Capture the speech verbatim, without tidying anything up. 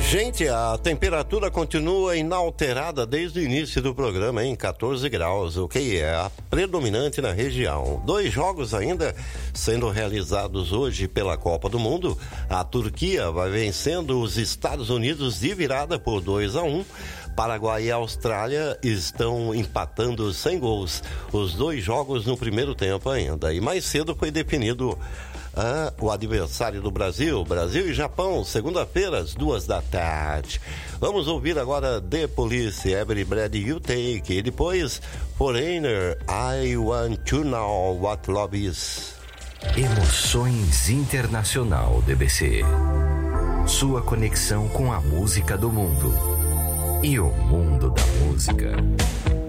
Gente, a temperatura continua inalterada desde o início do programa, em quatorze graus, o que é a predominante na região. Dois jogos ainda sendo realizados hoje pela Copa do Mundo. A Turquia vai vencendo os Estados Unidos de virada por dois a um. Paraguai e Austrália estão empatando sem gols. Os dois jogos no primeiro tempo ainda. E mais cedo foi definido ah, o adversário do Brasil. Brasil e Japão, segunda-feira, às duas da tarde. Vamos ouvir agora The Police, Every Breath You Take. E depois, Foreigner, I Want to Know What Love Is. Emoções Internacional D B C. Sua conexão com a música do mundo. E o mundo da música.